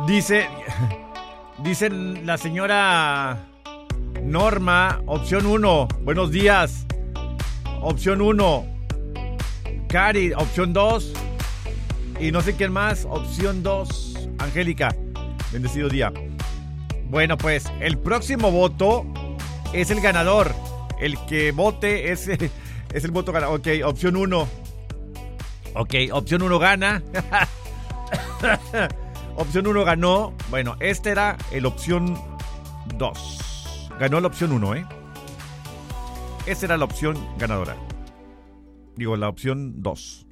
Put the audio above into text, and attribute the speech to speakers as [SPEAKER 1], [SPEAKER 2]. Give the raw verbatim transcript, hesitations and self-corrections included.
[SPEAKER 1] Dice, dice la señora Norma, opción uno, buenos días. Opción uno, Cari, opción dos. Y no sé quién más, opción dos, Angélica. Bendecido día. Bueno, pues el próximo voto es el ganador. El que vote es, es el voto ganador. Ok, opción uno. Ok, opción uno gana. Opción uno ganó. Bueno, este era el opción dos. Ganó la opción uno, ¿eh? Esta era la opción ganadora. Digo, la opción dos.